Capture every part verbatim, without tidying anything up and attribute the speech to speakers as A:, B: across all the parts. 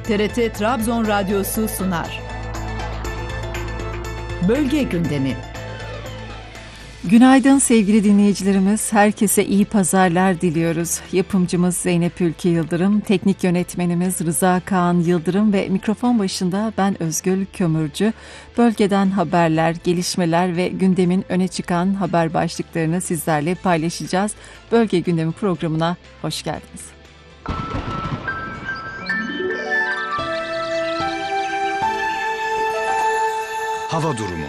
A: T R T Trabzon Radyosu sunar. Bölge gündemi.
B: Günaydın sevgili dinleyicilerimiz. Herkese iyi pazarlar diliyoruz. Yapımcımız Zeynep Ülke Yıldırım, teknik yönetmenimiz Rıza Kaan Yıldırım ve mikrofon başında ben Özgül Kömürcü. Bölgeden haberler, gelişmeler ve gündemin öne çıkan haber başlıklarını sizlerle paylaşacağız. Bölge Gündemi programına hoş geldiniz.
C: Hava durumu.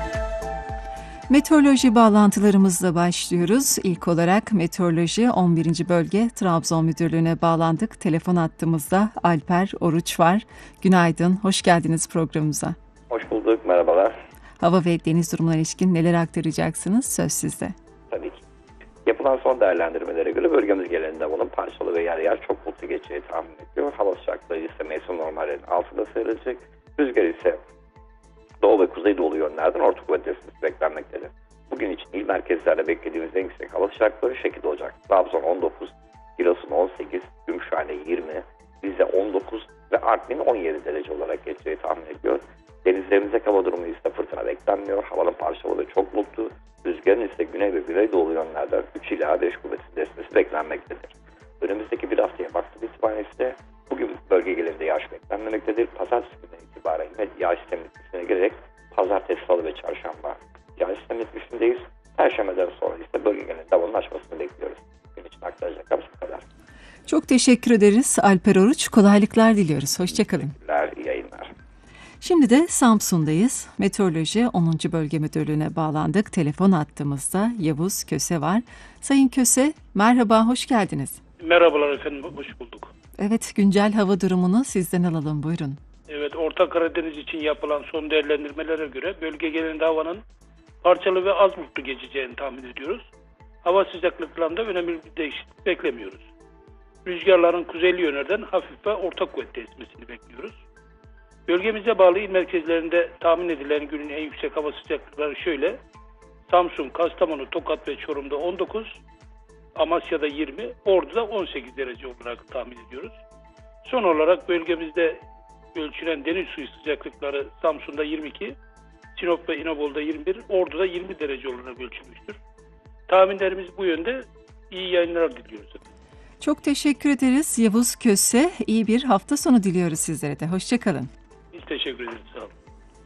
B: Meteoroloji bağlantılarımızla başlıyoruz. İlk olarak Meteoroloji on birinci Bölge Trabzon Müdürlüğü'ne bağlandık. Telefon hattımızda Alper Oruç var. Günaydın, hoş geldiniz programımıza.
D: Hoş bulduk, merhabalar.
B: Hava ve deniz durumuna ilişkin neler aktaracaksınız? Söz sizde.
D: Tabii ki. Yapılan son değerlendirmelere göre bölgemiz genelinde havanın parçalı ve yer yer çok bulutlu geçeceği tahmin ediliyor. Hava sıcaklığı ise mevsim normallerinin altında seyredilecek. Rüzgar ise doğu ve kuzeydoğu yönlerden orta kuvvetli esmesi beklenmektedir. Bugün için il merkezlerde beklediğimiz en yüksek hava sıcaklığı şu şekilde olacak. Trabzon on dokuz, Giresun on sekiz, Gümüşhane yirmi, Rize on dokuz ve Artvin on yedi derece olarak geçeceği tahmin ediliyor. Denizlerimizdeki hava durumu ise fırtına beklenmiyor. Havanın parçalı ve çok bulutlu. Rüzgarın ise güney ve güneydoğu yönlerden üç ila beş kuvvetli esmesi beklenmektedir. Önümüzdeki bir haftaya baktığımız itibariyle ise bugün bölge genelinde yağış beklenmemektedir. Pazartesi gününden itibaren yine yağış sistemi etkisine girerek pazartesi, salı ve çarşamba yağış sistemi etkisindeyiz. Perşembeden sonra ise bölge genelinde havanın açmasını bekliyoruz. Gün için aktaracaklarımız bu kadar.
B: Çok teşekkür ederiz Alper Oruç. Kolaylıklar diliyoruz. Hoşçakalın.
D: Teşekkürler, iyi yayınlar.
B: Şimdi de Samsun'dayız. Meteoroloji onuncu Bölge Müdürlüğü'ne bağlandık. Telefon hattımızda Yavuz Köse var. Sayın Köse, merhaba, hoş geldiniz.
E: Merhabalar efendim, hoş bulduk.
B: Evet, güncel hava durumunu sizden alalım, buyurun.
E: Evet, Orta Karadeniz için yapılan son değerlendirmelere göre bölge genelinde havanın parçalı ve az bulutlu geçeceğini tahmin ediyoruz. Hava sıcaklıklarında önemli bir değişiklik beklemiyoruz. Rüzgarların kuzeyli yönlerden hafif ve orta kuvvetli esmesini bekliyoruz. Bölgemize bağlı il merkezlerinde tahmin edilen günün en yüksek hava sıcaklıkları şöyle: Samsun, Kastamonu, Tokat ve Çorum'da on dokuz, Amasya'da yirmi, Ordu'da on sekiz derece olarak tahmin ediyoruz. Son olarak bölgemizde ölçülen deniz suyu sıcaklıkları Samsun'da yirmi iki, Sinop ve İnebolu'da yirmi bir, Ordu'da yirmi derece olarak ölçülmüştür. Tahminlerimiz bu yönde. İyi yayınlar diliyoruz.
B: Çok teşekkür ederiz Yavuz Köse. İyi bir hafta sonu diliyoruz sizlere de. Hoşçakalın.
E: Biz teşekkür ederiz. Sağ olun.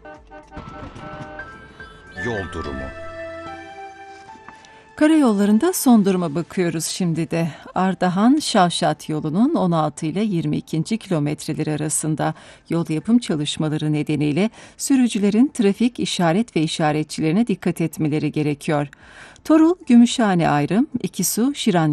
C: Yol durumu.
B: Karayollarında son duruma bakıyoruz şimdi de. Ardahan-Şavşat yolunun on altı ile yirmi ikinci kilometreleri arasında yol yapım çalışmaları nedeniyle sürücülerin trafik işaret ve işaretçilerine dikkat etmeleri gerekiyor. Torul-Gümüşhane ayrım, İkisu-Şiran